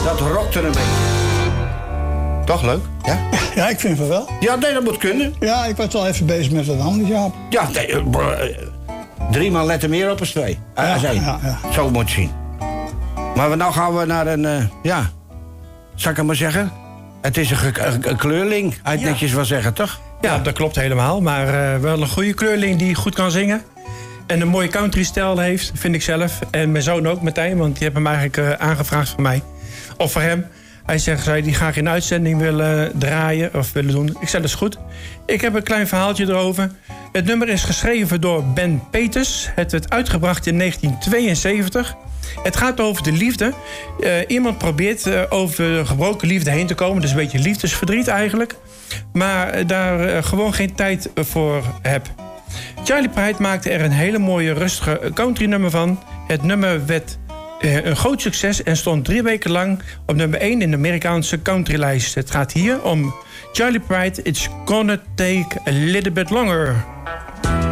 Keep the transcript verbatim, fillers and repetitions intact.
Dat rokte een beetje. Toch leuk? Ja? Ja, ik vind het wel. Ja, nee, dat moet kunnen. Ja, ik was wel even bezig met wat anders, Jaap. Ja, nee, uh, uh, drie maal letten meer op als twee. Uh, Ja, als één. ja, ja. Zo moet je zien. Maar nou gaan we naar een, uh, ja, zal ik het maar zeggen? Het is een, ge- een, een kleurling, uit Ja. netjes wel zeggen, toch? Ja, dat klopt helemaal. Maar uh, wel een goede kleurling die goed kan zingen. En een mooie country-stijl heeft, vind ik zelf. En mijn zoon ook, Martijn, want die heeft hem eigenlijk uh, aangevraagd voor mij. Of voor hem. Hij zegt, zou je die graag in de uitzending willen draaien of willen doen? Ik zei, dat is goed. Ik heb een klein verhaaltje erover. Het nummer is geschreven door Ben Peters. Het werd uitgebracht in negentien tweeënzeventig. Het gaat over de liefde. Uh, iemand probeert uh, over de gebroken liefde heen te komen. Dus een beetje liefdesverdriet eigenlijk. Maar uh, daar uh, gewoon geen tijd voor heb. Charlie Pride maakte er een hele mooie, rustige country nummer van. Het nummer werd uh, een groot succes en stond drie weken lang op nummer één in de Amerikaanse countrylijst. Het gaat hier om Charlie Pride, It's Gonna Take a Little Bit Longer.